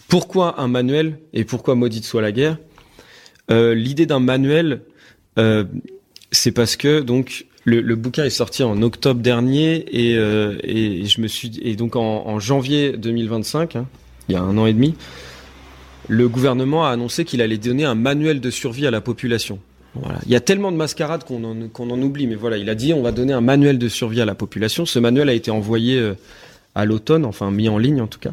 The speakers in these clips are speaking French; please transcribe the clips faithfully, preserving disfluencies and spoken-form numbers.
pourquoi un manuel et pourquoi maudite soit la guerre? euh, L'idée d'un manuel, euh, c'est parce que donc le, le bouquin est sorti en octobre dernier et, euh, et je me suis et donc en, en janvier deux mille vingt-cinq, hein, il y a un an et demi, le gouvernement a annoncé qu'il allait donner un manuel de survie à la population. Voilà. Il y a tellement de mascarades qu'on en, qu'on en oublie, mais voilà, il a dit on va donner un manuel de survie à la population. Ce manuel a été envoyé euh, à l'automne, enfin mis en ligne en tout cas.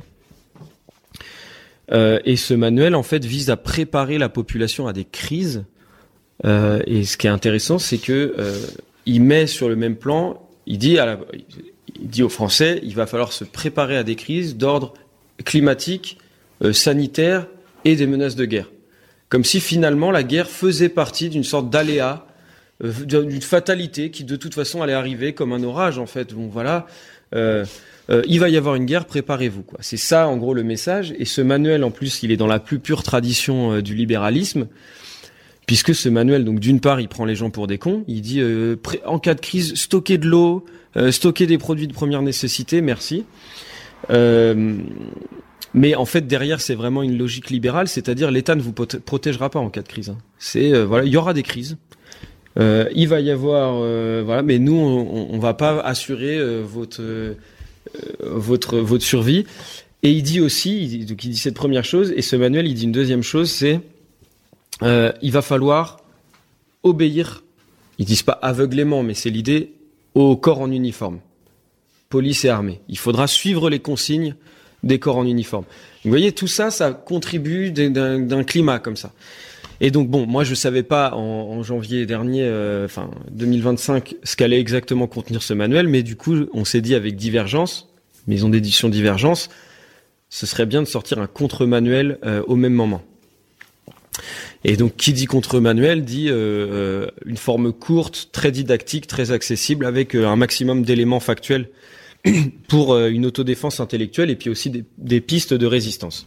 Euh, et ce manuel en fait vise à préparer la population à des crises. Euh, et ce qui est intéressant, c'est que euh, il met sur le même plan, il dit, à la, il dit aux Français, il va falloir se préparer à des crises d'ordre climatique, euh, sanitaire et des menaces de guerre. Comme si finalement la guerre faisait partie d'une sorte d'aléa, euh, d'une fatalité qui de toute façon allait arriver comme un orage en fait. Bon voilà, euh, euh, il va y avoir une guerre, préparez-vous quoi. C'est ça en gros le message. Et ce manuel en plus, il est dans la plus pure tradition euh, du libéralisme, puisque ce manuel donc d'une part il prend les gens pour des cons. Il dit euh, pré- en cas de crise, stocker de l'eau, euh, stocker des produits de première nécessité, merci. Euh, Mais en fait, derrière, c'est vraiment une logique libérale, c'est-à-dire l'État ne vous pot- protégera pas en cas de crise. Hein. C'est euh, voilà, il y aura des crises, euh, il va y avoir euh, voilà, mais nous, on, on va pas assurer euh, votre euh, votre votre survie. Et il dit aussi, il, donc il dit cette première chose, et ce manuel, il dit une deuxième chose, c'est euh, il va falloir obéir. Ils disent pas aveuglément, mais c'est l'idée au corps en uniforme, police et armée. Il faudra suivre les consignes des corps en uniforme. Vous voyez, tout ça, ça contribue d'un, d'un climat comme ça. Et donc, bon, moi, je savais pas en, en janvier dernier, euh, enfin deux mille vingt-cinq, ce qu'allait exactement contenir ce manuel, mais du coup, on s'est dit avec Divergence, maison d'édition Divergence, ce serait bien de sortir un contre-manuel euh, au même moment. Et donc, qui dit contre-manuel dit euh, euh, une forme courte, très didactique, très accessible, avec euh, un maximum d'éléments factuels pour euh, une autodéfense intellectuelle et puis aussi des, des pistes de résistance.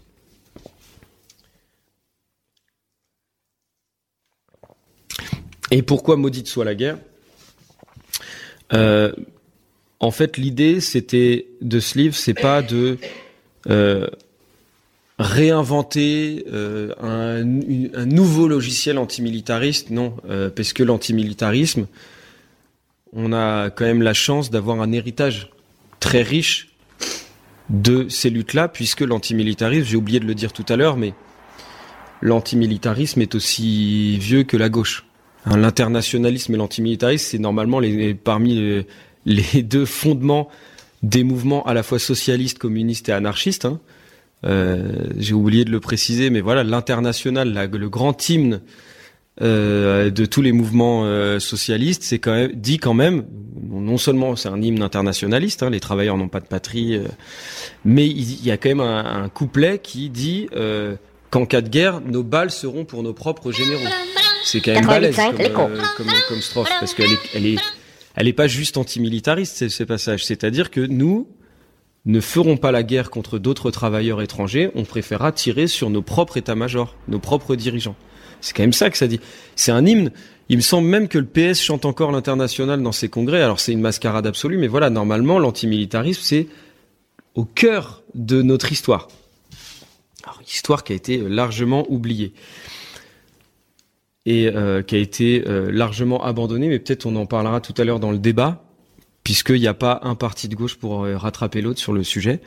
Et pourquoi maudite soit la guerre ? euh, En fait, l'idée, c'était de ce livre, c'est pas de euh, réinventer euh, un, une, un nouveau logiciel antimilitariste, non, euh, parce que l'antimilitarisme, on a quand même la chance d'avoir un héritage très riche de ces luttes-là, puisque l'antimilitarisme, j'ai oublié de le dire tout à l'heure, mais l'antimilitarisme est aussi vieux que la gauche. Hein, l'internationalisme et l'antimilitarisme, c'est normalement les, parmi les, les deux fondements des mouvements à la fois socialistes, communistes et anarchistes. Hein. Euh, j'ai oublié de le préciser, mais voilà, l'international, la, le grand hymne Euh, de tous les mouvements euh, socialistes, c'est quand même dit quand même, non seulement c'est un hymne internationaliste, hein, les travailleurs n'ont pas de patrie, euh, mais il, il y a quand même un, un couplet qui dit euh, qu'en cas de guerre, nos balles seront pour nos propres généraux. C'est quand même balèze comme, euh, comme, comme strophe, parce qu'elle est, elle est, elle est pas juste antimilitariste, ces, ces passages. C'est-à-dire que nous ne ferons pas la guerre contre d'autres travailleurs étrangers, on préférera tirer sur nos propres états-majors, nos propres dirigeants. C'est quand même ça que ça dit. C'est un hymne. Il me semble même que le P S chante encore l'international dans ses congrès. Alors c'est une mascarade absolue, mais voilà, normalement, l'antimilitarisme, c'est au cœur de notre histoire. Alors, histoire qui a été largement oubliée. Et euh, qui a été euh, largement abandonnée, mais peut-être on en parlera tout à l'heure dans le débat, puisqu'il n'y a pas un parti de gauche pour euh, rattraper l'autre sur le sujet.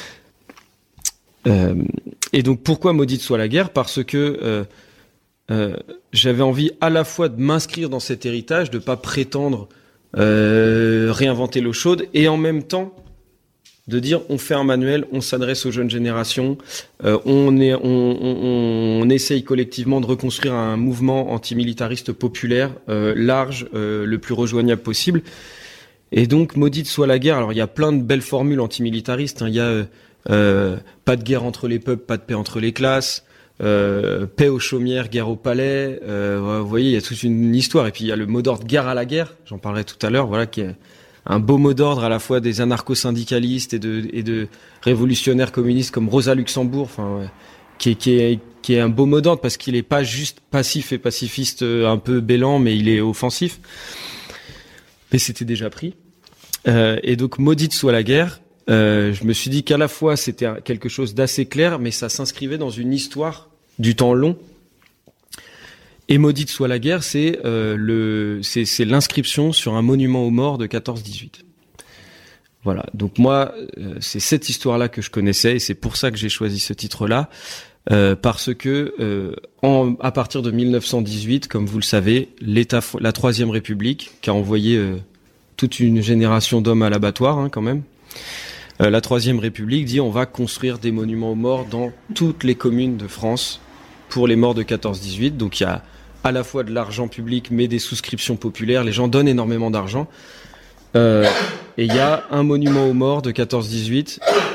Euh, et donc pourquoi maudite soit la guerre ? Parce que euh, Euh, j'avais envie à la fois de m'inscrire dans cet héritage, de pas prétendre euh, réinventer l'eau chaude, et en même temps de dire on fait un manuel, on s'adresse aux jeunes générations, euh, on, est, on, on, on essaye collectivement de reconstruire un mouvement antimilitariste populaire, euh, large, euh, le plus rejoignable possible. Et donc maudite soit la guerre. Alors il y a plein de belles formules antimilitaristes. Hein. Il y a euh, pas de guerre entre les peuples, pas de paix entre les classes. Euh, paix aux chaumières, guerre au palais. Euh, vous voyez, il y a toute une histoire. Et puis il y a le mot d'ordre guerre à la guerre. J'en parlerai tout à l'heure. Voilà, qui est un beau mot d'ordre à la fois des anarcho-syndicalistes et de, et de révolutionnaires communistes comme Rosa Luxembourg. Enfin, ouais, qui est, qui est, qui est un beau mot d'ordre parce qu'il est pas juste passif et pacifiste, un peu bélant, mais il est offensif. Mais c'était déjà pris. Euh, et donc maudite soit la guerre. euh, je me suis dit qu'à la fois c'était quelque chose d'assez clair, mais ça s'inscrivait dans une histoire du temps long. Et maudite soit la guerre, c'est euh, le, c'est, c'est l'inscription sur un monument aux morts de quatorze dix-huit. Voilà. Donc moi, euh, c'est cette histoire-là que je connaissais, et c'est pour ça que j'ai choisi ce titre-là, euh, parce que euh, en, à partir de mille neuf cent dix-huit, comme vous le savez, l'État, la Troisième République, qui a envoyé euh, toute une génération d'hommes à l'abattoir, hein, quand même. Euh, la Troisième République dit on va construire des monuments aux morts dans toutes les communes de France pour les morts de quatorze dix-huit. Donc il y a à la fois de l'argent public, mais des souscriptions populaires. Les gens donnent énormément d'argent. Euh, et il y a un monument aux morts de quatorze dix-huit.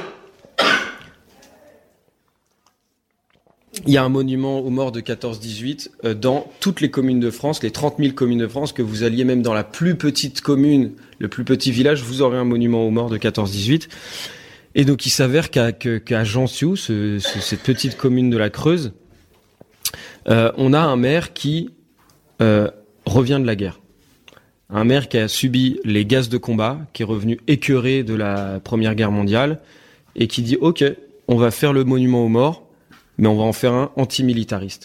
Il y a un monument aux morts de quatorze dix-huit euh, dans toutes les communes de France, les trente mille communes de France, que vous alliez même dans la plus petite commune, le plus petit village, vous aurez un monument aux morts de quatorze dix-huit. Et donc il s'avère qu'à, qu'à Jansiou, ce, ce, cette petite commune de la Creuse, Euh, on a un maire qui euh, revient de la guerre. Un maire qui a subi les gaz de combat, qui est revenu écœuré de la Première Guerre mondiale, et qui dit « Ok, on va faire le monument aux morts, mais on va en faire un antimilitariste ».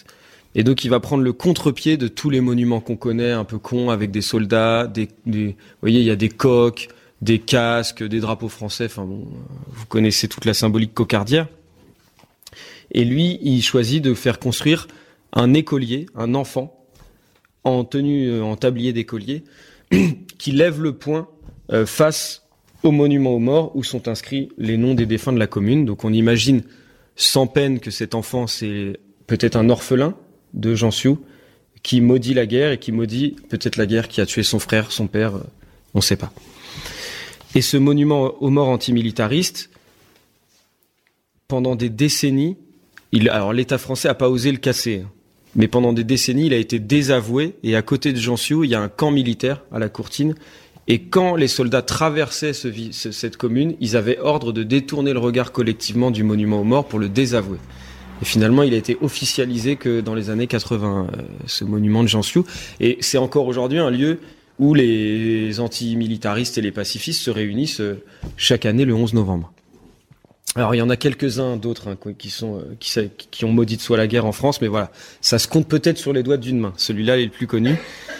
Et donc il va prendre le contre-pied de tous les monuments qu'on connaît, un peu cons, avec des soldats, des, des, vous voyez, il y a des coques, des casques, des drapeaux français, enfin bon, vous connaissez toute la symbolique cocardière. Et lui, il choisit de faire construire un écolier, un enfant, en tenue, en tablier d'écolier, qui lève le poing euh, face au monument aux morts où sont inscrits les noms des défunts de la commune. Donc on imagine sans peine que cet enfant, c'est peut-être un orphelin de Jansiou, qui maudit la guerre et qui maudit peut-être la guerre qui a tué son frère, son père, euh, on ne sait pas. Et ce monument aux morts antimilitariste, pendant des décennies, il, alors l'État français n'a pas osé le casser, mais pendant des décennies, il a été désavoué. Et à côté de Jansiou, il y a un camp militaire à la Courtine. Et quand les soldats traversaient ce, ce, cette commune, ils avaient ordre de détourner le regard collectivement du monument aux morts pour le désavouer. Et finalement, il a été officialisé que dans les années quatre-vingts, euh, ce monument de Jansiou. Et c'est encore aujourd'hui un lieu où les antimilitaristes et les pacifistes se réunissent euh, chaque année le onze novembre. Alors il y en a quelques-uns d'autres hein, qui sont euh, qui, qui ont maudite soit la guerre en France, mais voilà, ça se compte peut-être sur les doigts d'une main. Celui-là est le plus connu.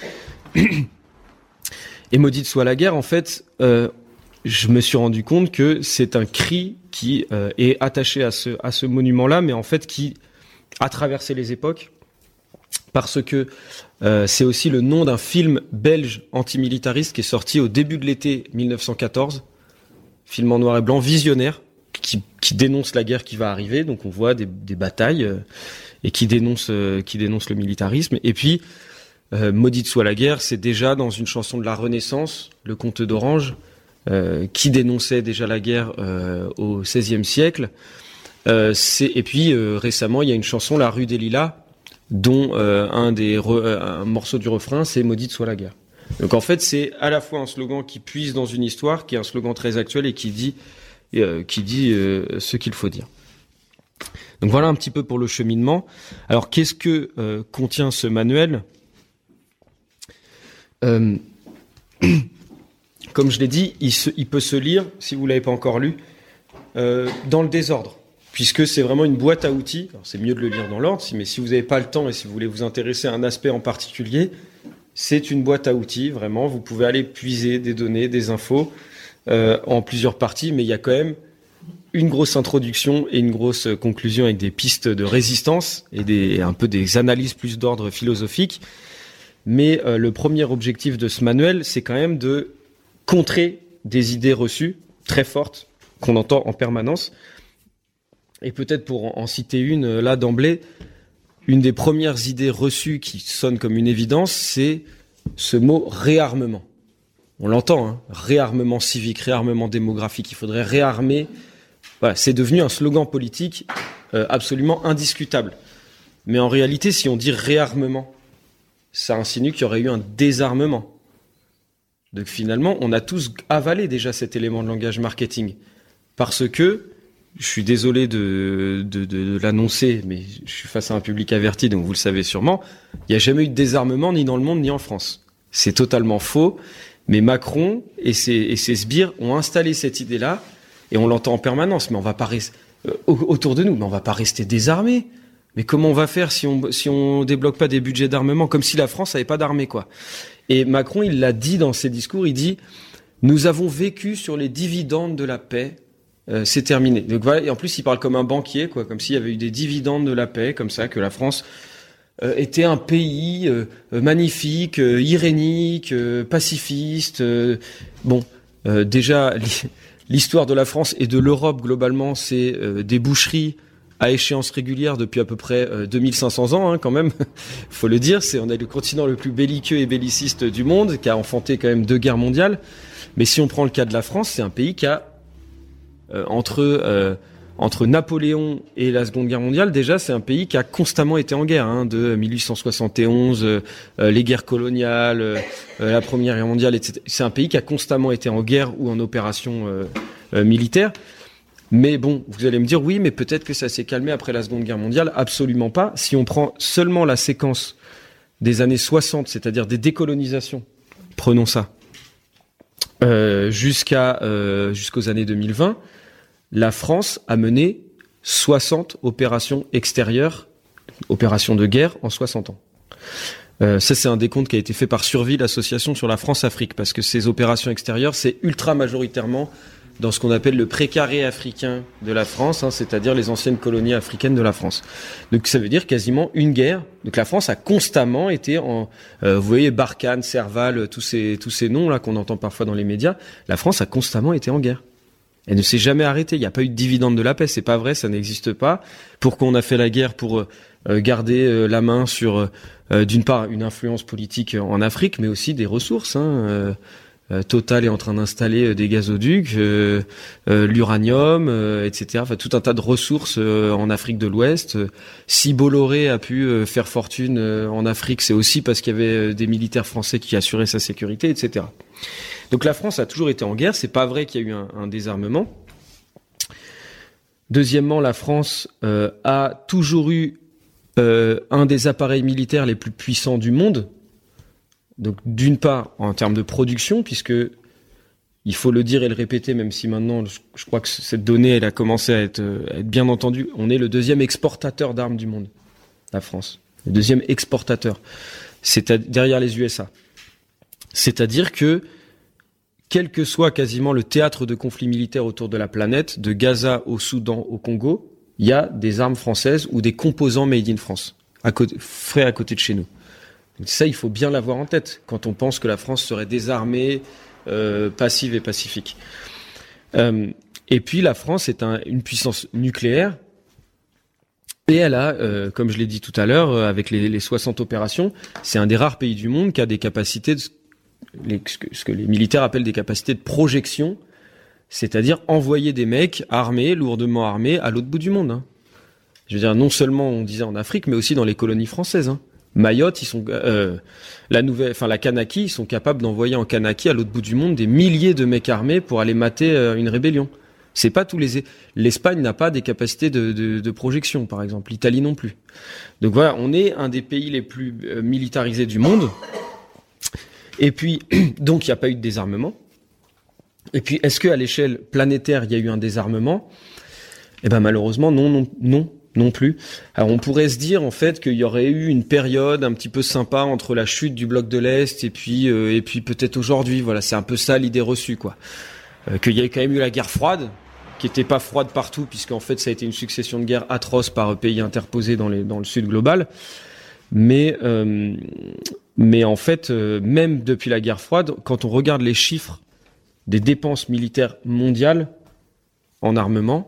Et maudite soit la guerre, en fait, euh, je me suis rendu compte que c'est un cri qui euh, est attaché à ce à ce monument-là, mais en fait qui a traversé les époques, parce que euh, c'est aussi le nom d'un film belge antimilitariste qui est sorti au début de l'été mille neuf cent quatorze, film en noir et blanc, visionnaire. Qui, qui dénonce la guerre qui va arriver, donc on voit des, des batailles euh, et qui dénonce, euh, qui dénonce le militarisme. Et puis, euh, maudite soit la guerre, c'est déjà dans une chanson de la Renaissance, le Comte d'Orange, euh, qui dénonçait déjà la guerre euh, au seizième siècle. Euh, c'est, et puis euh, récemment, il y a une chanson, La Rue des Lilas, dont euh, un des re, euh, un morceau du refrain, c'est maudite soit la guerre. Donc en fait, c'est à la fois un slogan qui puise dans une histoire, qui est un slogan très actuel et qui dit Et, euh, qui dit euh, ce qu'il faut dire. Donc voilà un petit peu pour le cheminement. Alors qu'est-ce que euh, contient ce manuel ? euh, Comme je l'ai dit, il, se, il peut se lire, si vous ne l'avez pas encore lu, euh, dans le désordre, puisque c'est vraiment une boîte à outils. Alors c'est mieux de le lire dans l'ordre, mais si vous n'avez pas le temps et si vous voulez vous intéresser à un aspect en particulier, c'est une boîte à outils, vraiment. Vous pouvez aller puiser des données, des infos, Euh, en plusieurs parties, mais il y a quand même une grosse introduction et une grosse conclusion avec des pistes de résistance et des, un peu des analyses plus d'ordre philosophique. Mais euh, le premier objectif de ce manuel, c'est quand même de contrer des idées reçues très fortes qu'on entend en permanence. Et peut-être pour en, en citer une, là d'emblée, une des premières idées reçues qui sonne comme une évidence, c'est ce mot réarmement. On l'entend, hein, réarmement civique, réarmement démographique, il faudrait réarmer. Voilà, c'est devenu un slogan politique euh, absolument indiscutable. Mais en réalité, si on dit réarmement, ça insinue qu'il y aurait eu un désarmement. Donc finalement, on a tous avalé déjà cet élément de langage marketing. Parce que, je suis désolé de, de, de, de l'annoncer, mais je suis face à un public averti, donc vous le savez sûrement, il n'y a jamais eu de désarmement ni dans le monde ni en France. C'est totalement faux. Mais Macron et ses, et ses sbires ont installé cette idée-là, Et on l'entend en permanence, mais on va pas rester euh, autour de nous, mais on va pas rester désarmés. Mais comment on va faire si on si on débloque pas des budgets d'armement, comme si la France avait pas d'armée, quoi. Et Macron, il l'a dit dans ses discours, il dit « Nous avons vécu sur les dividendes de la paix, euh, c'est terminé ». Donc voilà, et en plus, il parle comme un banquier, quoi, comme s'il y avait eu des dividendes de la paix, comme ça, que la France euh, était un pays euh, magnifique, euh, irénique, euh, pacifiste. Euh, bon, euh, déjà, l'histoire de la France et de l'Europe, globalement, c'est euh, des boucheries à échéance régulière depuis à peu près euh, deux mille cinq cents ans, hein, quand même. Faut le dire, c'est on est le continent le plus belliqueux et belliciste du monde, qui a enfanté quand même deux guerres mondiales. Mais si on prend le cas de la France, c'est un pays qui a euh, entre euh, entre Napoléon et la Seconde Guerre mondiale, déjà, c'est un pays qui a constamment été en guerre, hein, de mille huit cent soixante et onze, euh, les guerres coloniales, euh, la Première Guerre mondiale, et cetera. C'est un pays qui a constamment été en guerre ou en opération euh, euh, militaire. Mais bon, vous allez me dire, oui, mais peut-être que ça s'est calmé après la Seconde Guerre mondiale. Absolument pas. Si on prend seulement la séquence des années soixante, c'est-à-dire des décolonisations, prenons ça, euh, jusqu'à euh, jusqu'aux années deux mille vingt, la France a mené soixante opérations extérieures, opérations de guerre en soixante ans. Euh, ça, c'est un décompte qui a été fait par Survie, l'association sur la France-Afrique, parce que ces opérations extérieures, c'est ultra majoritairement dans ce qu'on appelle le précaré africain de la France, hein, c'est-à-dire les anciennes colonies africaines de la France. Donc ça veut dire quasiment une guerre. Donc la France a constamment été en, euh, vous voyez, Barkhane, Serval, tous ces tous ces noms là qu'on entend parfois dans les médias. La France a constamment été en guerre. Elle ne s'est jamais arrêtée. Il n'y a pas eu de dividende de la paix. C'est pas vrai, ça n'existe pas. Pourquoi on a fait la guerre? Pour euh, garder euh, la main sur, euh, d'une part, une influence politique en Afrique, mais aussi des ressources. Hein, euh, Total est en train d'installer des gazoducs, euh, euh, l'uranium, euh, et cetera. Enfin, tout un tas de ressources euh, en Afrique de l'Ouest. Si Bolloré a pu euh, faire fortune euh, en Afrique, c'est aussi parce qu'il y avait des militaires français qui assuraient sa sécurité, et cetera. Donc la France a toujours été en guerre. C'est pas vrai qu'il y a eu un, un désarmement. Deuxièmement, la France euh, a toujours eu euh, un des appareils militaires les plus puissants du monde. Donc d'une part en termes de production, puisque il faut le dire et le répéter, même si maintenant je, je crois que cette donnée elle a commencé à être, à être bien entendue, on est le deuxième exportateur d'armes du monde, la France, le deuxième exportateur, c'est à, derrière les U S A. C'est-à-dire que quel que soit quasiment le théâtre de conflits militaires autour de la planète, de Gaza au Soudan au Congo, il y a des armes françaises ou des composants made in France, à côté, frais à côté de chez nous. Donc ça, il faut bien l'avoir en tête quand on pense que la France serait désarmée, euh, passive et pacifique. Euh, et puis la France est un, une puissance nucléaire et elle a, euh, comme je l'ai dit tout à l'heure, euh, avec les, les soixante opérations, c'est un des rares pays du monde qui a des capacités, de, les, ce, que, ce que les militaires appellent des capacités de projection, c'est-à-dire envoyer des mecs armés, lourdement armés, à l'autre bout du monde. Hein. Je veux dire, non seulement on disait en Afrique, mais aussi dans les colonies françaises. Hein. Mayotte, ils sont euh, la nouvelle, enfin la Kanaki, ils sont capables d'envoyer en Kanaki à l'autre bout du monde des milliers de mecs armés pour aller mater euh, une rébellion. C'est pas tous les l'Espagne n'a pas des capacités de, de, de projection, par exemple. L'Italie non plus. Donc voilà, on est un des pays les plus euh, militarisés du monde. Et puis donc il n'y a pas eu de désarmement. Et puis est-ce que à l'échelle planétaire il y a eu un désarmement? Eh ben malheureusement non non non. Non plus. Alors on pourrait se dire en fait qu'il y aurait eu une période un petit peu sympa entre la chute du bloc de l'Est et puis euh, et puis peut-être aujourd'hui. Voilà, c'est un peu ça l'idée reçue, quoi. Euh, qu'il y a quand même eu la guerre froide, qui était pas froide partout, puisqu'en fait ça a été une succession de guerres atroces par pays interposés dans les dans le sud global. Mais euh, mais en fait euh, même depuis la guerre froide, quand on regarde les chiffres des dépenses militaires mondiales en armement.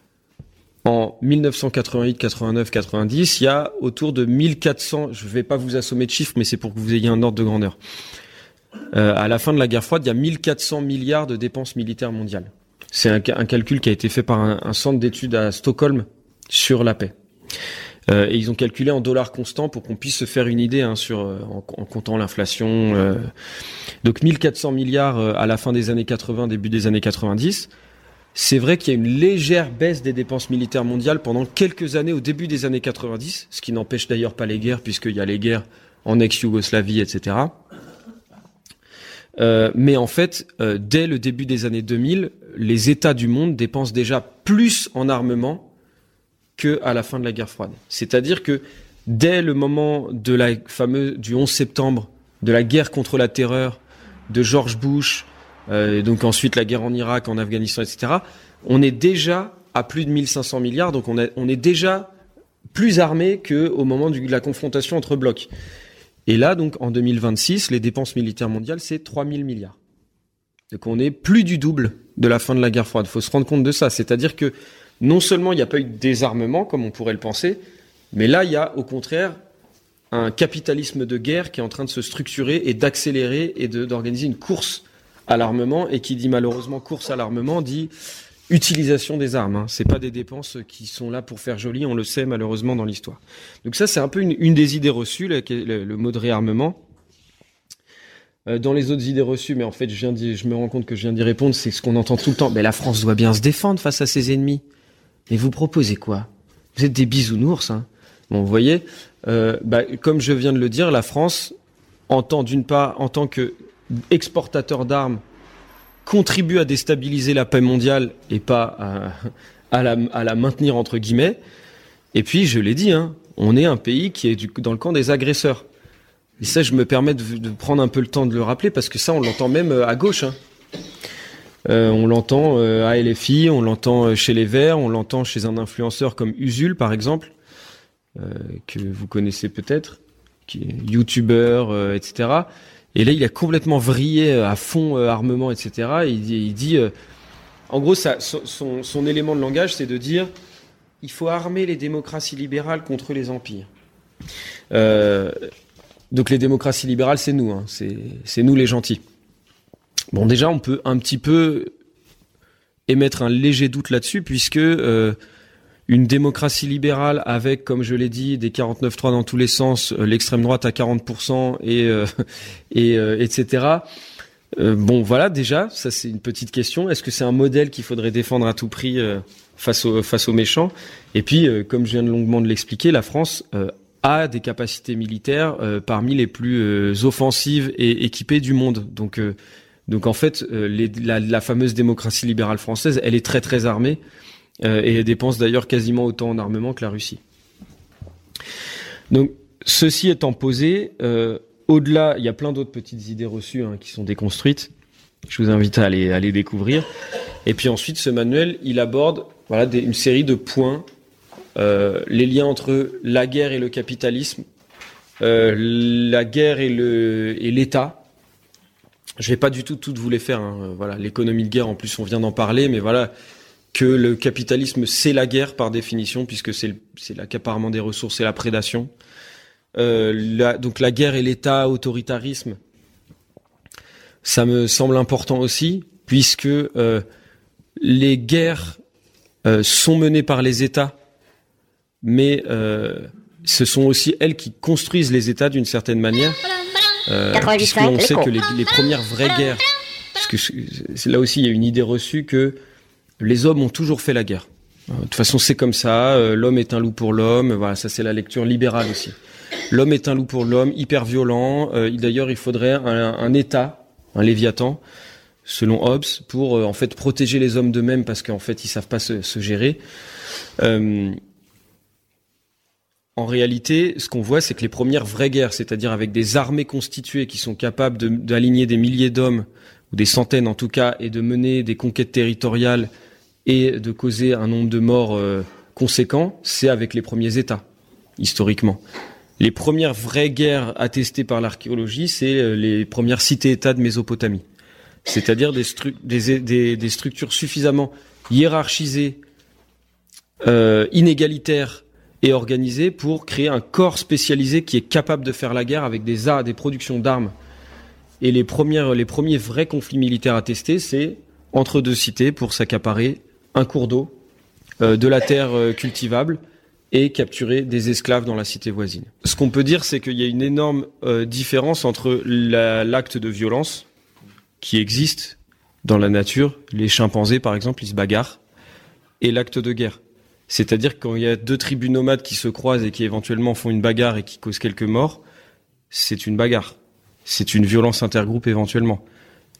En mille neuf cent quatre-vingt-huit, quatre-vingt-neuf, quatre-vingt-dix, il y a autour de mille quatre cents, je ne vais pas vous assommer de chiffres, mais c'est pour que vous ayez un ordre de grandeur. Euh, à la fin de la guerre froide, il y a mille quatre cents milliards de dépenses militaires mondiales. C'est un, un calcul qui a été fait par un, un centre d'études à Stockholm sur la paix. Euh, et ils ont calculé en dollars constants pour qu'on puisse se faire une idée hein, sur euh, en, en comptant l'inflation. Euh. Donc mille quatre cents milliards euh, à la fin des années quatre-vingts, début des années quatre-vingt-dix. C'est vrai qu'il y a une légère baisse des dépenses militaires mondiales pendant quelques années au début des années quatre-vingt-dix, ce qui n'empêche d'ailleurs pas les guerres puisqu'il y a les guerres en ex-Yougoslavie, et cetera. Euh, mais en fait, euh, dès le début des années deux mille, les États du monde dépensent déjà plus en armement qu'à la fin de la guerre froide. C'est-à-dire que dès le moment de la fameuse du onze septembre, de la guerre contre la terreur, de George Bush, euh, et donc ensuite la guerre en Irak, en Afghanistan, et cetera, on est déjà à plus de mille cinq cents milliards, donc on, a, on est déjà plus armé qu'au moment du, de la confrontation entre blocs. Et là, donc, en deux mille vingt-six, les dépenses militaires mondiales, c'est trois mille milliards. Donc on est plus du double de la fin de la guerre froide. Il faut se rendre compte de ça. C'est-à-dire que non seulement il n'y a pas eu de désarmement, comme on pourrait le penser, mais là, il y a au contraire un capitalisme de guerre qui est en train de se structurer et d'accélérer et de, d'organiser une course à l'armement. Et qui dit malheureusement course à l'armement, dit utilisation des armes. Hein. C'est pas des dépenses qui sont là pour faire joli, on le sait malheureusement dans l'histoire. Donc ça, c'est un peu une, une des idées reçues, le, le, le mot de réarmement. Euh, dans les autres idées reçues, mais en fait, je, viens d'y, je me rends compte que je viens d'y répondre, c'est ce qu'on entend tout le temps. Mais la France doit bien se défendre face à ses ennemis. Mais vous proposez quoi ? Vous êtes des bisounours. Hein. Bon, vous voyez, euh, bah, comme je viens de le dire, la France, en tant, d'une part, en tant que exportateur d'armes, contribue à déstabiliser la paix mondiale et pas à, à, la, à la maintenir entre guillemets. Et puis, je l'ai dit, hein, on est un pays qui est du, dans le camp des agresseurs. Et ça, je me permets de, de prendre un peu le temps de le rappeler parce que ça, on l'entend même à gauche. Hein. Euh, on l'entend euh, à L F I, on l'entend chez les Verts, on l'entend chez un influenceur comme Usul, par exemple, euh, que vous connaissez peut-être, qui est youtubeur, euh, et cetera. Et là, il a complètement vrillé à fond euh, armement, et cetera. Et il dit, il dit euh, en gros, ça, son, son élément de langage, c'est de dire il faut armer les démocraties libérales contre les empires. Euh, donc les démocraties libérales, c'est nous, hein, c'est, c'est nous les gentils. Bon, déjà, on peut un petit peu émettre un léger doute là-dessus, puisque euh, une démocratie libérale avec, comme je l'ai dit, des quarante-neuf trois dans tous les sens, euh, l'extrême droite à quarante pour cent et euh, et euh, et cetera. Euh, bon, voilà, déjà, ça c'est une petite question. Est-ce que c'est un modèle qu'il faudrait défendre à tout prix euh, face aux face aux méchants ? Et puis, euh, comme je viens de longuement de l'expliquer, la France euh, a des capacités militaires euh, parmi les plus euh, offensives et équipées du monde. Donc euh, donc en fait, euh, les, la, la fameuse démocratie libérale française, elle est très très armée. Euh, et elle dépense d'ailleurs quasiment autant en armement que la Russie. Donc, ceci étant posé, euh, au-delà, il y a plein d'autres petites idées reçues hein, qui sont déconstruites. Je vous invite à aller, à les découvrir. Et puis ensuite, ce manuel, il aborde voilà, des, une série de points, euh, les liens entre la guerre et le capitalisme, euh, la guerre et, le, et l'État. Je vais pas du tout toutes vous les faire. Hein. Voilà, l'économie de guerre, en plus, on vient d'en parler, mais voilà... que le capitalisme, c'est la guerre par définition, puisque c'est, le, c'est l'accaparement des ressources et la prédation. Euh, la, donc la guerre et l'État, autoritarisme, ça me semble important aussi, puisque euh, les guerres euh, sont menées par les États, mais euh, ce sont aussi elles qui construisent les États d'une certaine manière, euh, puisqu'on sait que les, les premières vraies guerres, parce que c'est, là aussi il y a une idée reçue que les hommes ont toujours fait la guerre. De toute façon, c'est comme ça. Euh, l'homme est un loup pour l'homme. Voilà, ça c'est la lecture libérale aussi. L'homme est un loup pour l'homme, hyper violent. Euh, d'ailleurs, il faudrait un, un État, un Léviathan, selon Hobbes, pour euh, en fait protéger les hommes d'eux-mêmes parce qu'en fait, ils savent pas se, se gérer. Euh, en réalité, ce qu'on voit, c'est que les premières vraies guerres, c'est-à-dire avec des armées constituées qui sont capables de, d'aligner des milliers d'hommes ou des centaines en tout cas, et de mener des conquêtes territoriales et de causer un nombre de morts euh, conséquent, c'est avec les premiers États, historiquement. Les premières vraies guerres attestées par l'archéologie, c'est euh, les premières cités-États de Mésopotamie. C'est-à-dire des, stru- des, des, des structures suffisamment hiérarchisées, euh, inégalitaires et organisées pour créer un corps spécialisé qui est capable de faire la guerre avec des, a- des productions d'armes. Et les, premières, les premiers vrais conflits militaires attestés, c'est entre deux cités pour s'accaparer un cours d'eau, euh, de la terre euh, cultivable et capturer des esclaves dans la cité voisine. Ce qu'on peut dire, c'est qu'il y a une énorme euh, différence entre la, l'acte de violence qui existe dans la nature, les chimpanzés par exemple, ils se bagarrent, et l'acte de guerre. C'est-à-dire que quand il y a deux tribus nomades qui se croisent et qui éventuellement font une bagarre et qui causent quelques morts, c'est une bagarre. C'est une violence intergroupe éventuellement.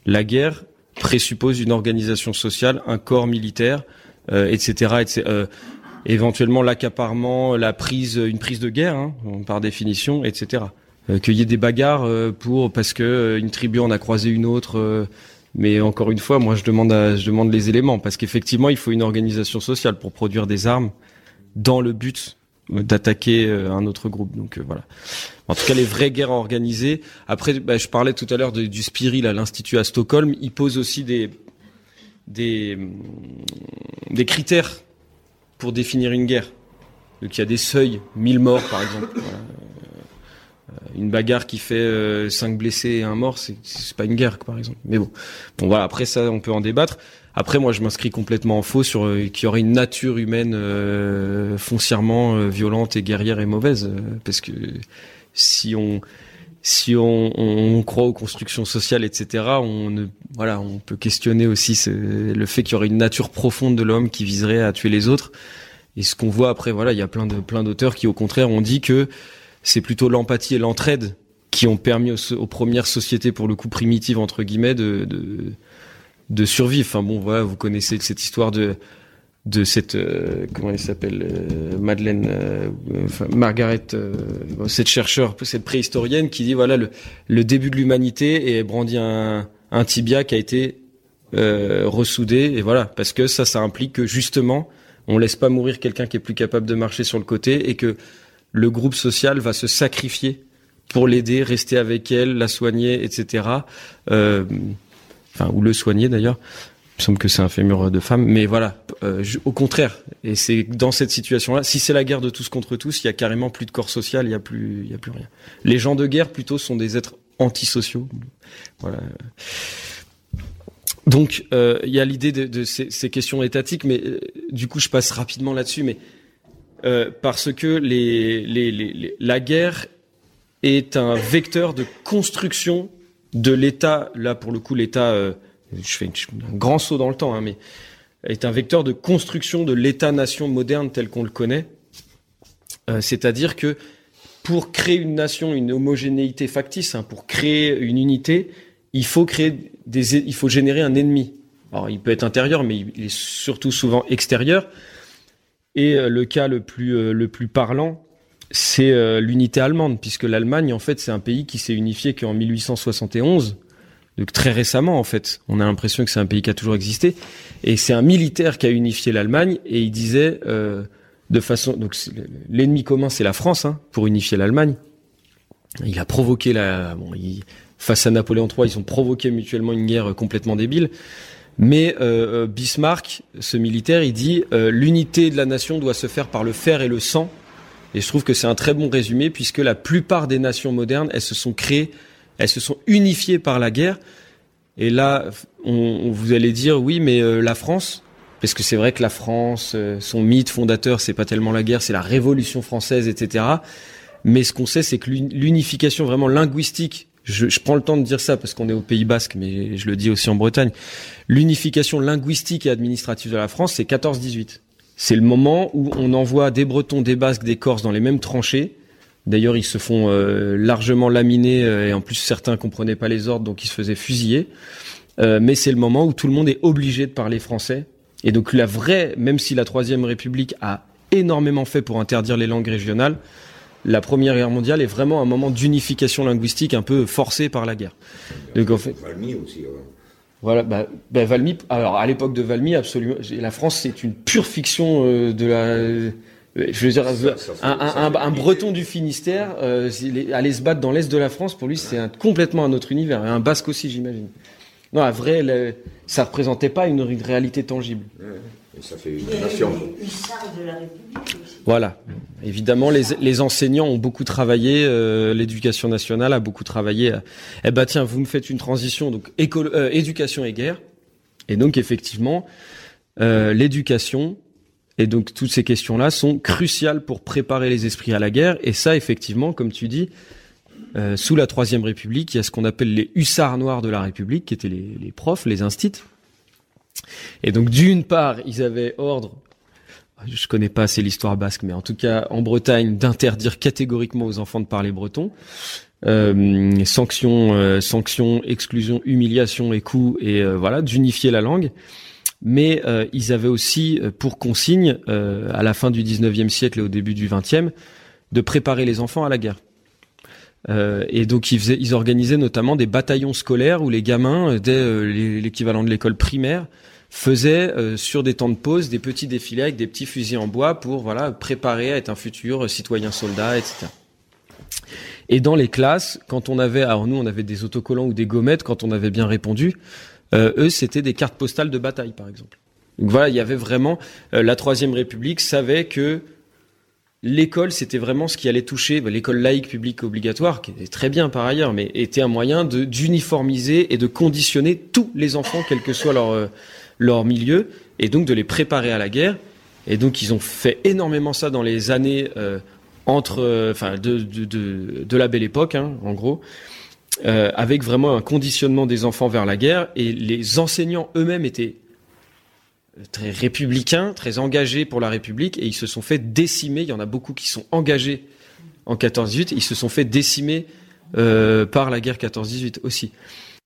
la guerre présuppose une organisation sociale, un corps militaire, euh, et cetera, et cetera euh, éventuellement l'accaparement, la prise, une prise de guerre, hein, par définition, et cetera. Euh, qu'il y ait des bagarres euh, pour parce que euh, une tribu en a croisé une autre. Euh, mais encore une fois, moi je demande, à, je demande les éléments parce qu'effectivement, il faut une organisation sociale pour produire des armes dans le but d'attaquer euh, un autre groupe. Donc euh, voilà. En tout cas, les vraies guerres organisées. Après, bah, je parlais tout à l'heure de, du Spiri, là, l'institut à Stockholm. Il pose aussi des des des critères pour définir une guerre. Donc il y a des seuils, mille morts par exemple. Voilà. Une bagarre qui fait euh, cinq blessés et un mort, c'est, c'est pas une guerre, par exemple. Mais bon, bon voilà. Après ça, on peut en débattre. Après, moi, je m'inscris complètement en faux sur euh, qu'il y aurait une nature humaine euh, foncièrement euh, violente et guerrière et mauvaise, euh, parce que si on si on, on, on croit aux constructions sociales, et cetera, on ne, voilà, on peut questionner aussi ce, le fait qu'il y aurait une nature profonde de l'homme qui viserait à tuer les autres. Et ce qu'on voit après, voilà, il y a plein de plein d'auteurs qui, au contraire, ont dit que c'est plutôt l'empathie et l'entraide qui ont permis aux, aux premières sociétés, pour le coup primitives entre guillemets, de de, de survivre. Enfin bon, voilà, vous connaissez cette histoire de de cette euh, comment elle s'appelle, euh, Madeleine, euh, enfin Margaret, euh, cette chercheure, cette préhistorienne qui dit voilà le le début de l'humanité et elle brandit un un tibia qui a été euh, ressoudé et voilà parce que ça ça implique que justement on laisse pas mourir quelqu'un qui est plus capable de marcher sur le côté et que le groupe social va se sacrifier pour l'aider, rester avec elle, la soigner, et cetera. Euh, enfin, ou le soigner d'ailleurs. Il me semble que c'est un fémur de femme, mais voilà. Euh, je, au contraire, et c'est dans cette situation-là, si c'est la guerre de tous contre tous, il y a carrément plus de corps social, il y a plus, il y a plus rien. Les gens de guerre plutôt sont des êtres antisociaux. Voilà. Donc, euh, il y a l'idée de, de ces, ces questions étatiques, mais euh, du coup, je passe rapidement là-dessus, mais Euh, parce que les, les, les, les, la guerre est un vecteur de construction de l'État. Là, pour le coup, l'État, euh, je fais un grand saut dans le temps, hein, mais est un vecteur de construction de l'État-nation moderne tel qu'on le connaît. Euh, c'est-à-dire que pour créer une nation, une homogénéité factice, hein, pour créer une unité, il faut créer des, il faut générer un ennemi. Alors, il peut être intérieur, mais il est surtout souvent extérieur. Et euh, le cas le plus euh, le plus parlant, c'est euh, l'unité allemande, puisque l'Allemagne, en fait, c'est un pays qui s'est unifié qu'en mille huit cent soixante et onze, donc très récemment, en fait. On a l'impression que c'est un pays qui a toujours existé. Et c'est un militaire qui a unifié l'Allemagne, et il disait euh, de façon... Donc l'ennemi commun, c'est la France, hein, pour unifier l'Allemagne. Il a provoqué la... Bon, il, face à Napoléon trois, ils ont provoqué mutuellement une guerre complètement débile. Mais euh, Bismarck, ce militaire, il dit euh, l'unité de la nation doit se faire par le fer et le sang. Et je trouve que c'est un très bon résumé puisque la plupart des nations modernes, elles se sont créées, elles se sont unifiées par la guerre. Et là, on, on vous allez dire oui, mais euh, la France, parce que c'est vrai que la France, euh, son mythe fondateur, c'est pas tellement la guerre, c'est la Révolution française, et cetera. Mais ce qu'on sait, c'est que l'unification vraiment linguistique. Je, je prends le temps de dire ça parce qu'on est au Pays Basque, mais je le dis aussi en Bretagne. L'unification linguistique et administrative de la France, c'est quatorze dix-huit. C'est le moment où on envoie des Bretons, des Basques, des Corses dans les mêmes tranchées. D'ailleurs, ils se font euh, largement laminer euh, et en plus certains comprenaient pas les ordres, donc ils se faisaient fusiller. Euh, mais c'est le moment où tout le monde est obligé de parler français. Et donc la vraie, même si la Troisième République a énormément fait pour interdire les langues régionales, la Première Guerre mondiale est vraiment un moment d'unification linguistique un peu forcé par la guerre. Donc en fait, Valmy aussi. Ouais. Voilà, bah, bah Valmy. Alors à l'époque de Valmy, absolument, la France c'est une pure fiction euh, de la. Euh, je veux dire, ça, ça fait, un, un, un, un Breton du Finistère euh, aller se battre dans l'est de la France, pour lui c'est un, complètement un autre univers. Et un Basque aussi, j'imagine. Non, à vrai, le, ça représentait pas une réalité tangible. Ouais. Et ça fait une nation. Les hussards de la République aussi. Voilà. Évidemment, les, les enseignants ont beaucoup travaillé, euh, l'éducation nationale a beaucoup travaillé. À... Eh ben tiens, vous me faites une transition, donc école, euh, éducation et guerre. Et donc effectivement, euh, l'éducation et donc toutes ces questions-là sont cruciales pour préparer les esprits à la guerre. Et ça, effectivement, comme tu dis, euh, sous la Troisième République, il y a ce qu'on appelle les hussards noirs de la République, qui étaient les, les profs, les instits. Et donc d'une part, ils avaient ordre je connais pas assez l'histoire basque, mais en tout cas en Bretagne, d'interdire catégoriquement aux enfants de parler breton. Euh, sanctions, euh, sanctions, exclusion, humiliation et coups, et euh, voilà, d'unifier la langue. Mais euh, ils avaient aussi euh, pour consigne, euh, à la fin du dix-neuvième siècle et au début du vingtième, de préparer les enfants à la guerre. Euh, et donc ils, faisaient, ils organisaient notamment des bataillons scolaires où les gamins, dès euh, l'équivalent de l'école primaire, faisaient euh, sur des temps de pause des petits défilés avec des petits fusils en bois pour voilà préparer à être un futur citoyen soldat, et cetera. Et dans les classes, quand on avait, alors nous on avait des autocollants ou des gommettes, quand on avait bien répondu, euh, eux c'était des cartes postales de bataille par exemple. Donc voilà, il y avait vraiment, euh, la Troisième République savait que l'école c'était vraiment ce qui allait toucher, bah, l'école laïque publique obligatoire, qui est très bien par ailleurs, mais était un moyen de d'uniformiser et de conditionner tous les enfants, quel que soit leur, euh, leur milieu, et donc de les préparer à la guerre. Et donc ils ont fait énormément ça dans les années... Euh, entre, enfin, euh, de, de, de, de la Belle Époque, hein, en gros, euh, avec vraiment un conditionnement des enfants vers la guerre, et les enseignants eux-mêmes étaient très républicains, très engagés pour la République, et ils se sont fait décimer. Il y en a beaucoup qui sont engagés en quatorze dix-huit, ils se sont fait décimer euh, par la guerre quatorze dix-huit aussi.